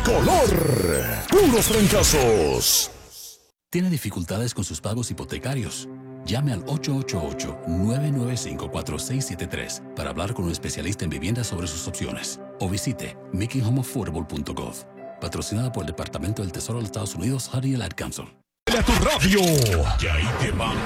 color. Puros trancazos. ¿Tiene dificultades con sus pagos hipotecarios? Llame al 888-995-4673 para hablar con un especialista en viviendas sobre sus opciones. O visite makinghomeaffordable.gov. Patrocinada por el Departamento del Tesoro de los Estados Unidos, HUD y el Ad Council. A tu radio. Y ahí te van